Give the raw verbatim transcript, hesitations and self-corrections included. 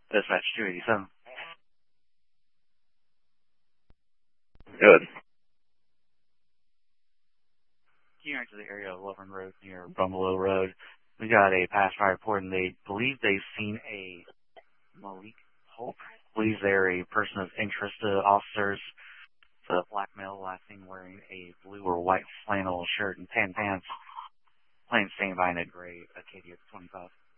Dispatch two eighty-seven. Good. Here into the area of Lovern Road near Bumbelow Road. We got a pass by report, and they believe they've seen a Malik Hope. Believes they're a person of interest to officers. It's a black male, last seen wearing a blue or white flannel shirt and tan pants. Plain stained by a gray Acadia twenty-five.